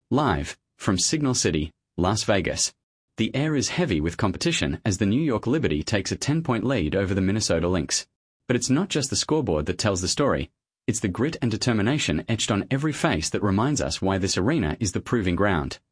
Live from Signal City, Las Vegas. The air is heavy with competition as the New York Liberty takes a 10-point lead over the Minnesota Lynx. But it's not just the scoreboard that tells the story. It's the grit and determination etched on every face that reminds us why this arena is the proving ground.